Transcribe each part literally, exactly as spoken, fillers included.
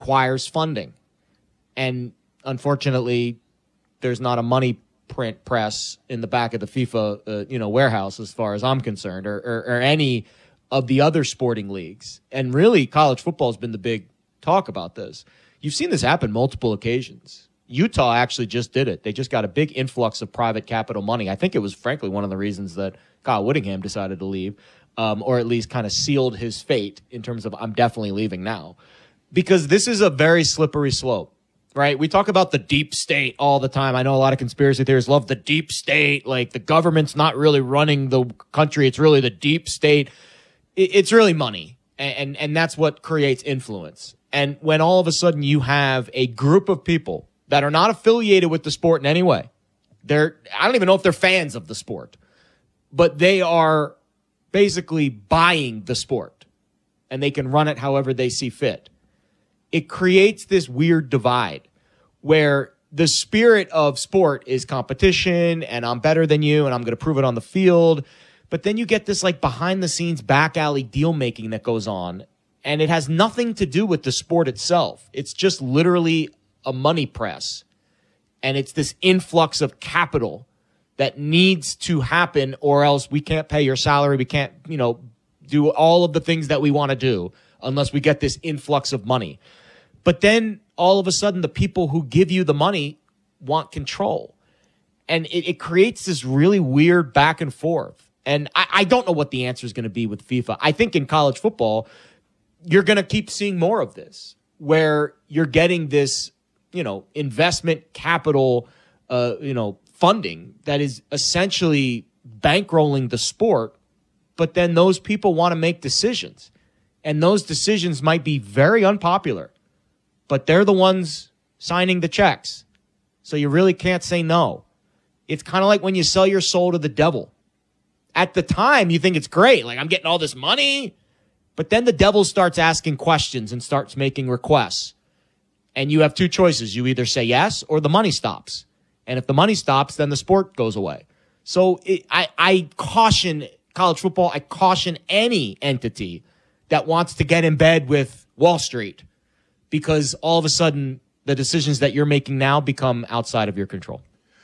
requires funding. And unfortunately, there's not a money print press in the back of the FIFA uh, you know, warehouse as far as I'm concerned, or, or, or any of the other sporting leagues. And really, college football has been the big talk about this. You've seen this happen multiple occasions. Utah actually just did it. They just got a big influx of private capital money. I think it was, frankly, one of the reasons that Kyle Whittingham decided to leave, um, or at least kind of sealed his fate in terms of, I'm definitely leaving now. Because this is a very slippery slope, right? We talk about the deep state all the time. I know a lot of conspiracy theorists love the deep state, like the government's not really running the country. It's really the deep state. It's really money, and, and, and that's what creates influence. And when all of a sudden you have a group of people that are not affiliated with the sport in any way, they're, I don't even know if they're fans of the sport, but they are basically buying the sport, and they can run it however they see fit. It creates this weird divide where the spirit of sport is competition, and I'm better than you, and I'm going to prove it on the field. But then you get this like behind the scenes back alley deal making that goes on, and it has nothing to do with the sport itself. It's just literally a money press. And it's this influx of capital that needs to happen, or else we can't pay your salary. We can't, you know, do all of the things that we want to do unless we get this influx of money. But then all of a sudden, the people who give you the money want control. And it, it creates this really weird back and forth. And I, I don't know what the answer is going to be with FIFA. I think in college football, you're going to keep seeing more of this, where you're getting this, you know, investment capital, uh, you know, funding that is essentially bankrolling the sport. But then those people want to make decisions, and those decisions might be very unpopular, but they're the ones signing the checks. So you really can't say no. It's kind of like when you sell your soul to the devil. At the time, you think it's great. Like, I'm getting all this money. But then the devil starts asking questions and starts making requests. And you have two choices. You either say yes or the money stops. And if the money stops, then the sport goes away. So it, I, I caution college football. I caution any entity that wants to get in bed with Wall Street, because all of a sudden the decisions that you're making now become outside of your control.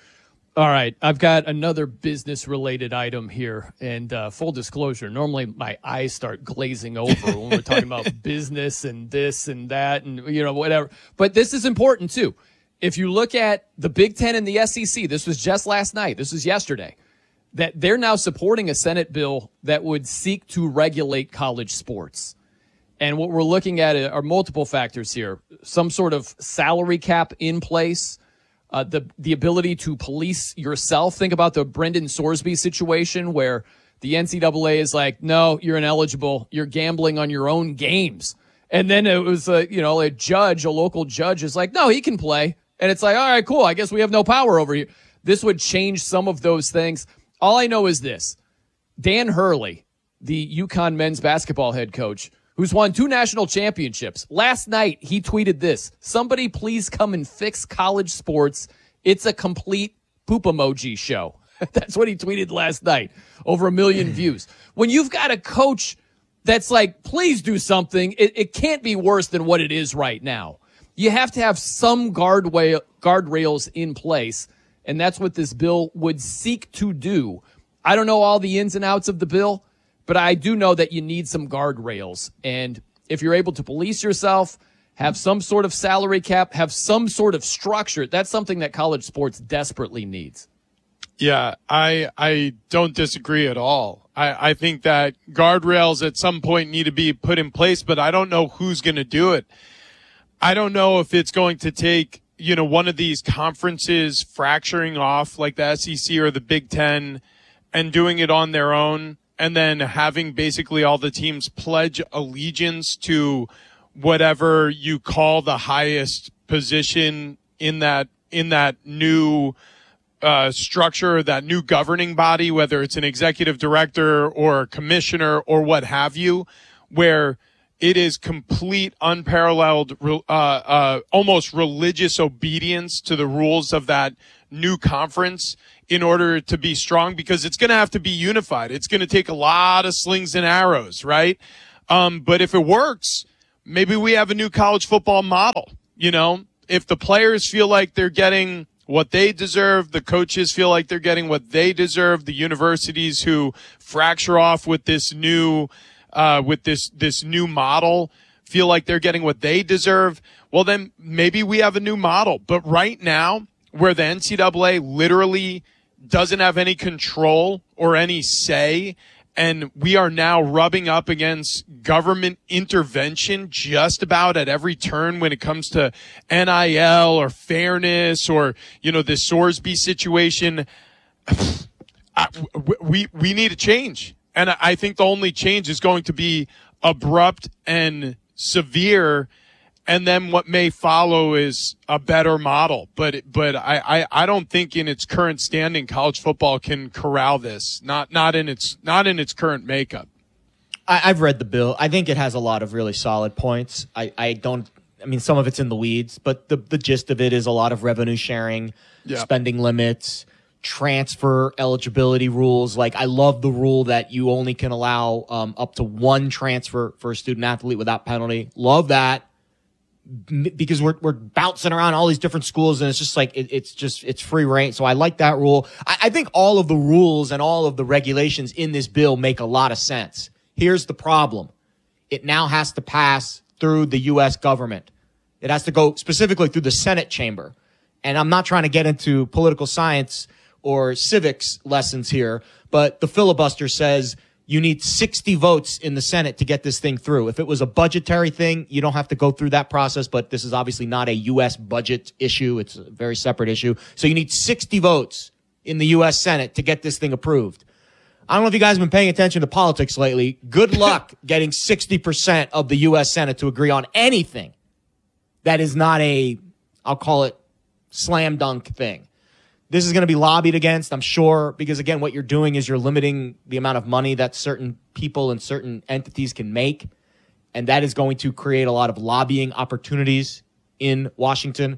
All right, I've got another business-related item here, and uh, full disclosure, normally my eyes start glazing over when we're talking about business and this and that and, you know, whatever. But this is important, too. If you look at the Big Ten and the S E C, this was just last night, this was yesterday, that they're now supporting a Senate bill that would seek to regulate college sports. And what we're looking at are multiple factors here. Some sort of salary cap in place. Uh, the the ability to police yourself. Think about the Brendan Sorsby situation where the N C double A is like, no, you're ineligible. You're gambling on your own games. And then it was, a, you know, a judge, a local judge is like, no, he can play. And it's like, all right, cool. I guess we have no power over you. This would change some of those things. All I know is this. Dan Hurley, the UConn men's basketball head coach, who's won two national championships. Last night, he tweeted this: somebody please come and fix college sports. It's a complete poop emoji show. That's what he tweeted last night. Over a million views. When you've got a coach that's like, please do something, it, it can't be worse than what it is right now. You have to have some guardway, guardrails in place, and that's what this bill would seek to do. I don't know all the ins and outs of the bill, but I do know that you need some guardrails. And if you're able to police yourself, have some sort of salary cap, have some sort of structure, that's something that college sports desperately needs. Yeah, I I don't disagree at all. I, I think that guardrails at some point need to be put in place, but I don't know who's going to do it. I don't know if it's going to take, you know, one of these conferences fracturing off like the S E C or the Big Ten and doing it on their own, and then having basically all the teams pledge allegiance to whatever you call the highest position in that in that new uh structure, that new governing body, whether it's an executive director or a commissioner or what have you, where it is complete, unparalleled, uh, uh, almost religious obedience to the rules of that new conference in order to be strong, because it's going to have to be unified. It's going to take a lot of slings and arrows, right? Um, but if it works, maybe we have a new college football model. You know, if the players feel like they're getting what they deserve, the coaches feel like they're getting what they deserve, the universities who fracture off with this new, uh, with this, this new model feel like they're getting what they deserve. Well, then maybe we have a new model. But right now, where the N C double A literally doesn't have any control or any say, and we are now rubbing up against government intervention just about at every turn when it comes to N I L or fairness or, you know, this Sorsby situation. I, we, we need a change. And I think the only change is going to be abrupt and severe. And then what may follow is a better model. But, but I, I, I don't think in its current standing, college football can corral this. Not, not in its, not in its current makeup. I, I've read the bill. I think it has a lot of really solid points. I, I don't, I mean, some of it's in the weeds, but the, the gist of it is a lot of revenue sharing, yeah. spending limits, transfer eligibility rules. Like, I love the rule that you only can allow um, up to one transfer for a student athlete without penalty. Love that. Because we're we're bouncing around all these different schools, and it's just like it, it's just it's free reign. So I like that rule. I, I think all of the rules and all of the regulations in this bill make a lot of sense. Here's the problem: it now has to pass through the U S government. It has to go specifically through the Senate chamber. And I'm not trying to get into political science or civics lessons here, but the filibuster says you need sixty votes in the Senate to get this thing through. If it was a budgetary thing, you don't have to go through that process, but this is obviously not a U S budget issue. It's a very separate issue. So you need sixty votes in the U S Senate to get this thing approved. I don't know if you guys have been paying attention to politics lately. Good luck getting sixty percent of the U S Senate to agree on anything that is not a, I'll call it, slam dunk thing. This is going to be lobbied against, I'm sure, because, again, what you're doing is you're limiting the amount of money that certain people and certain entities can make, and that is going to create a lot of lobbying opportunities in Washington.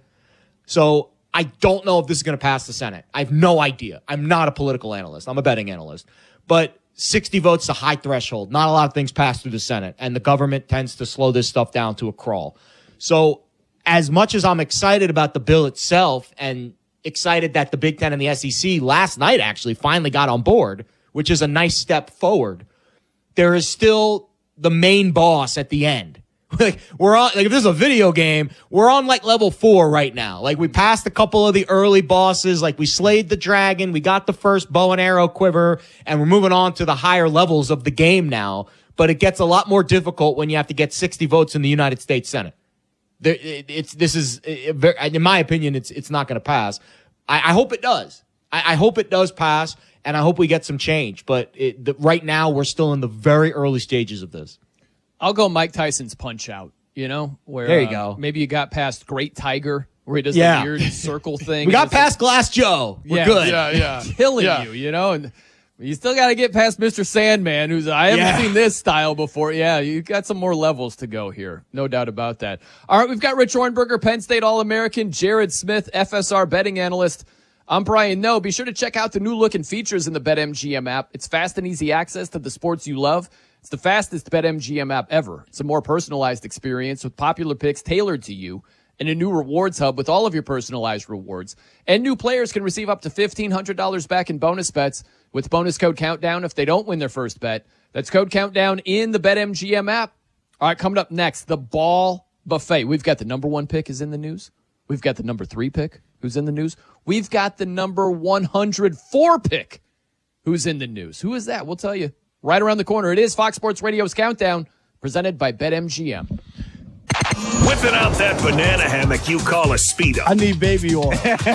So I don't know if this is going to pass the Senate. I have no idea. I'm not a political analyst. I'm a betting analyst. But sixty votes is a high threshold. Not a lot of things pass through the Senate, and the government tends to slow this stuff down to a crawl. So as much as I'm excited about the bill itself and excited that the Big Ten and the S E C last night actually finally got on board, which is a nice step forward, there is still the main boss at the end. Like, we're on, like, if this is a video game, we're on like level four right now. Like, we passed a couple of the early bosses, like we slayed the dragon, we got the first bow and arrow quiver, and we're moving on to the higher levels of the game now. But it gets a lot more difficult when you have to get sixty votes in the United States Senate. There, it's this is in my opinion, it's it's not going to pass. I, I hope it does. I, I hope it does pass, and I hope we get some change. But it, the, right now, we're still in the very early stages of this. I'll go Mike Tyson's Punch Out. You know, where there you uh, go. Maybe you got past Great Tiger, where he does yeah. the weird circle thing. We got past like, Glass Joe. We're yeah, good. Yeah, yeah, killing yeah. you. You know, and you still got to get past Mister Sandman, who's I haven't yeah. seen this style before. Yeah, you got some more levels to go here, no doubt about that. All right, we've got Rich Ornberger, Penn State All-American, Jared Smith, F S R betting analyst. I'm Brian Noe. Be sure to check out the new look and features in the BetMGM app. It's fast and easy access to the sports you love. It's the fastest BetMGM app ever. It's a more personalized experience with popular picks tailored to you and a new rewards hub with all of your personalized rewards. And new players can receive up to fifteen hundred dollars back in bonus bets with bonus code Countdown if they don't win their first bet. That's code Countdown in the BetMGM app. All right, coming up next, the Ball Buffet. We've got the number one pick is in the news. We've got the number three pick who's in the news. We've got the number one hundred four pick who's in the news. Who is that? We'll tell you right around the corner. It is Fox Sports Radio's Countdown, presented by BetMGM. Whipping out that banana hammock you call a Speedo. I need baby oil.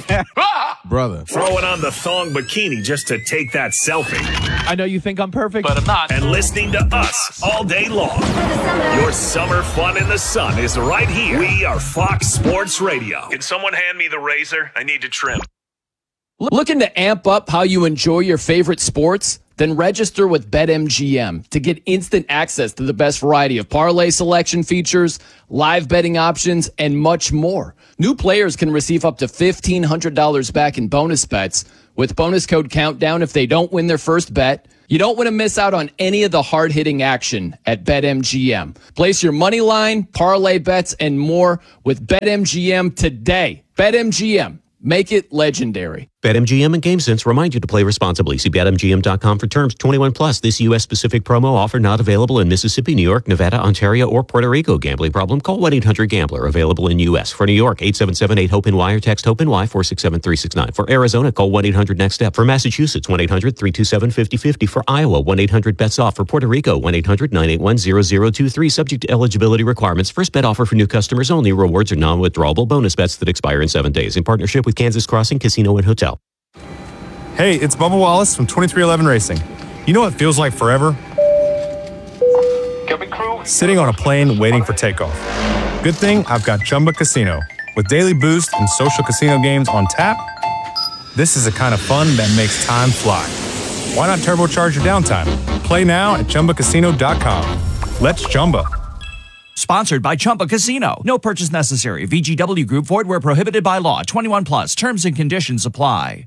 Brother. Throwing on the thong bikini just to take that selfie. I know you think I'm perfect, but I'm not. And listening to us all day long. Your summer fun in the sun is right here. We are Fox Sports Radio. Can someone hand me the razor? I need to trim. Looking to amp up how you enjoy your favorite sports? Then register with BetMGM to get instant access to the best variety of parlay selection features, live betting options, and much more. New players can receive up to fifteen hundred dollars back in bonus bets with bonus code Countdown if they don't win their first bet. You don't want to miss out on any of the hard-hitting action at BetMGM. Place your money line, parlay bets, and more with BetMGM today. BetMGM. Make it legendary. BetMGM and GameSense remind you to play responsibly. See Bet M G M dot com for terms. twenty-one plus. This U S-specific promo offer not available in Mississippi, New York, Nevada, Ontario, or Puerto Rico. Gambling problem? Call one eight hundred gambler. Available in U S. For New York, eight seven seven eight hope N Y or text HOPE-NY four six seven three six nine. For Arizona, call one eight hundred next step. For Massachusetts, one eight hundred three two seven five zero five zero. For Iowa, one eight hundred bets off. For Puerto Rico, one eight hundred nine eight one zero zero two three. Subject to eligibility requirements. First bet offer for new customers only. Rewards are non-withdrawable bonus bets that expire in seven days. In partnership with Kansas Crossing Casino and Hotel. Hey, it's Bubba Wallace from twenty-three eleven Racing. You know what feels like forever? Sitting on a plane waiting for takeoff. Good thing I've got Chumba Casino. With daily boost and social casino games on tap, this is the kind of fun that makes time fly. Why not turbocharge your downtime? Play now at Chumba Casino dot com. Let's Chumba. Sponsored by Chumba Casino. No purchase necessary. V G W Group. Void where prohibited by law. twenty-one plus. Terms and conditions apply.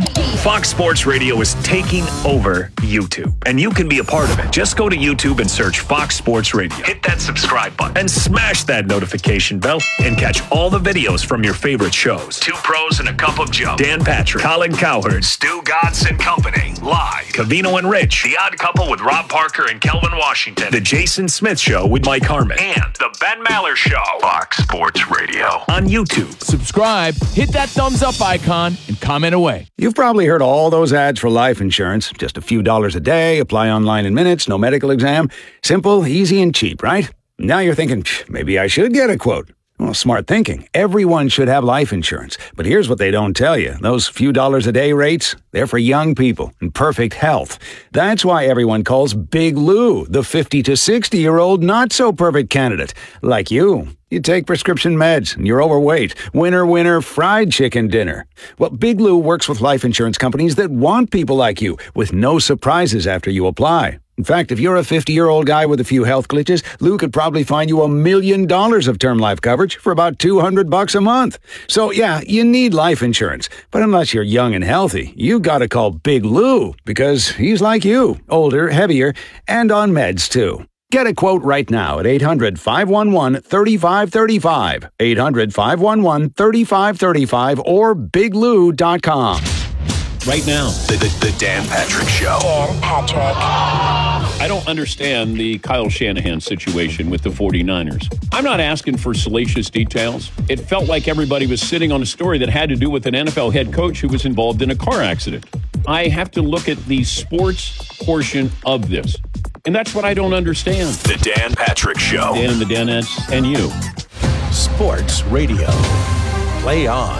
Fox Sports Radio is taking over YouTube, and you can be a part of it. Just go to YouTube and search Fox Sports Radio. Hit that subscribe button and smash that notification bell and catch all the videos from your favorite shows. Two Pros and a Cup of Joe. Dan Patrick, Colin Cowherd, Stu Godson Company, Live, Covino and Rich, The Odd Couple with Rob Parker and Kelvin Washington, The Jason Smith Show with Mike Harmon, and The Ben Maller Show. Fox Sports Radio on YouTube. Subscribe, hit that thumbs up icon, and comment away. You've probably heard all those ads for life insurance. Just a few dollars a day, apply online in minutes, no medical exam. Simple, easy, and cheap, right? Now you're thinking, maybe I should get a quote. Well, smart thinking. Everyone should have life insurance. But here's what they don't tell you. Those few dollars a day rates, they're for young people in perfect health. That's why everyone calls Big Lou the fifty to sixty-year-old not-so-perfect candidate. Like you. You take prescription meds, and you're overweight. Winner, winner, fried chicken dinner. Well, Big Lou works with life insurance companies that want people like you, with no surprises after you apply. In fact, if you're a fifty-year-old guy with a few health glitches, Lou could probably find you a million dollars of term life coverage for about two hundred bucks a month. So, yeah, you need life insurance. But unless you're young and healthy, you gotta call Big Lou, because he's like you, older, heavier, and on meds, too. Get a quote right now at eight hundred, five one one, three five three five, eight hundred, five one one, three five three five, or big lou dot com. Right now, the, the, the Dan Patrick Show. Dan Patrick. I don't understand the Kyle Shanahan situation with the forty-niners. I'm not asking for salacious details. It felt like everybody was sitting on a story that had to do with an N F L head coach who was involved in a car accident. I have to look at the sports portion of this. And that's what I don't understand. The Dan Patrick Show. Dan and the Danettes and you. Sports Radio. Play on.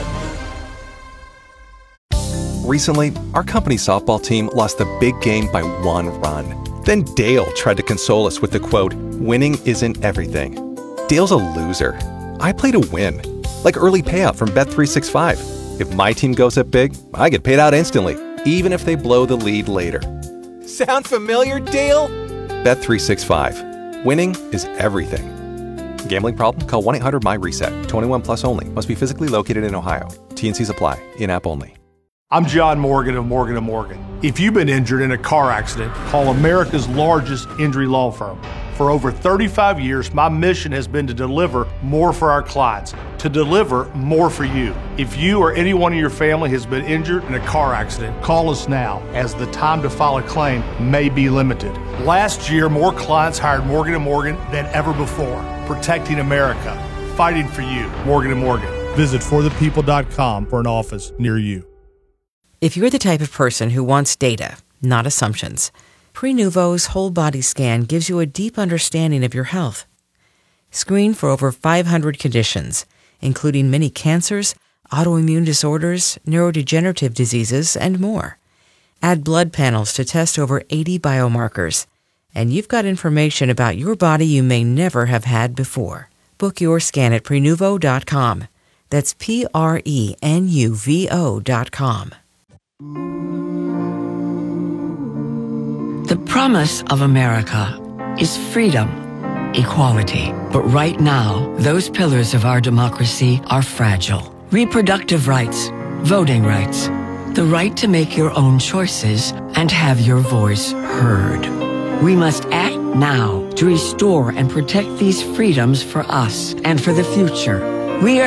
Recently, our company softball team lost a big game by one run. Then Dale tried to console us with the quote, "Winning isn't everything." Dale's a loser. I play to win. Like early payout from Bet three sixty-five. If my team goes up big, I get paid out instantly, even if they blow the lead later. Sound familiar, Dale? Bet three sixty-five. Winning is everything. Gambling problem? Call one eight hundred M Y RESET. twenty-one plus only. Must be physically located in Ohio. T and Cs apply. In-app only. I'm John Morgan of Morgan and Morgan. If you've been injured in a car accident, call America's largest injury law firm. For over thirty-five years, my mission has been to deliver more for our clients, to deliver more for you. If you or anyone in your family has been injured in a car accident, call us now, as the time to file a claim may be limited. Last year, more clients hired Morgan and Morgan than ever before, protecting America, fighting for you. Morgan and Morgan. Visit for the people dot com for an office near you. If you're the type of person who wants data, not assumptions, Prenuvo's whole body scan gives you a deep understanding of your health. Screen for over five hundred conditions, including many cancers, autoimmune disorders, neurodegenerative diseases, and more. Add blood panels to test over eighty biomarkers, and you've got information about your body you may never have had before. Book your scan at Prenuvo dot com. That's P R E N U V O dot com. The promise of America is freedom, equality. But right now, those pillars of our democracy are fragile. Reproductive rights, voting rights, the right to make your own choices and have your voice heard. We must act now to restore and protect these freedoms for us and for the future. We are